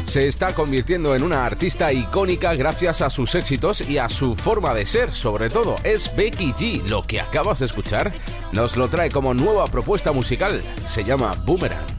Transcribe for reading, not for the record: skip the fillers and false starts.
Se está convirtiendo en una artista icónica gracias a sus éxitos y a su forma de ser, sobre todo. Es Becky G. Lo que acabas de escuchar nos lo trae como nueva propuesta musical. Se llama Boomerang.